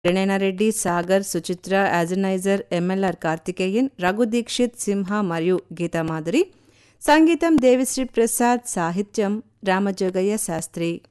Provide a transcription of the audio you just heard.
Reddy, Sagar, Suchitra, యాజనైజర్, MLR Karthikeyan, Raghu Dixit, సింహ మరియు గీతామాధురి. సంగీతం దేవిశ్రీ ప్రసాద్, సాహిత్యం రామజోగయ్య శాస్త్రి.